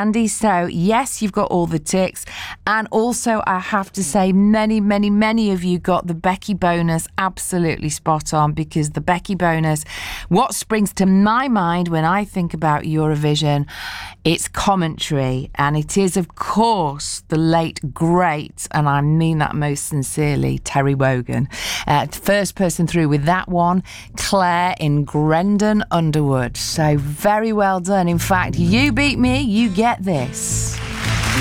Andy. So, yes, you've got all the ticks. And also, I have to say, many of you got the Becky bonus absolutely spot on, because the Becky bonus, what springs to my mind when I think about Eurovision, it's commentary. And it is, of course, the late, great, and I mean that most sincerely, Terry Wogan. First person through with that one, Claire in Grendon Underwood. So very well done. In fact, you beat me, you get this.